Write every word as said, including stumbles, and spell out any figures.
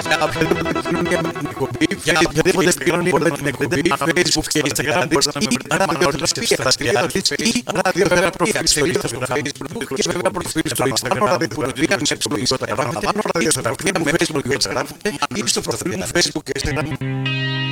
οποιαδήποτε επικοινωνία με την εκπομπή, Facebook και Instagram, ή ραδιοφωνική εργασία ή ραδιοφωνική σελίδα στο Facebook και βέβαια προφίλ στο Instagram, που δίνουμε σε ψηφιακό παραπάνω, με Facebook και Instagram ή στο προφίλ μου Facebook και Instagram.